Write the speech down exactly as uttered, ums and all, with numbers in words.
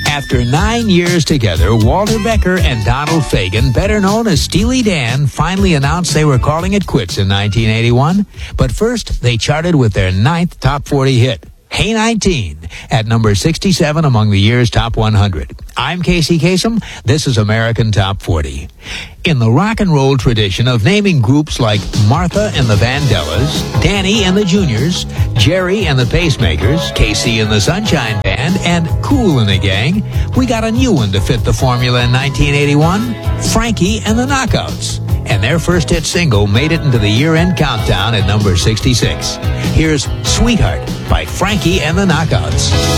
After nine years together, Walter Becker and Donald Fagen, better known as Steely Dan, finally announced they were calling it quits in nineteen eighty-one. But first, they charted with their ninth top forty hit, Hey nineteen, at number sixty-seven among the year's top one hundred. I'm Casey Kasem. This is American Top forty. In the rock and roll tradition of naming groups like Martha and the Vandellas, Danny and the Juniors, Jerry and the Pacemakers, K C and the Sunshine Band, and Kool and the Gang, we got a new one to fit the formula in nineteen eighty-one, Frankie and the Knockouts. And their first hit single made it into the year-end countdown at number sixty-six. Here's Sweetheart by Frankie and the Knockouts.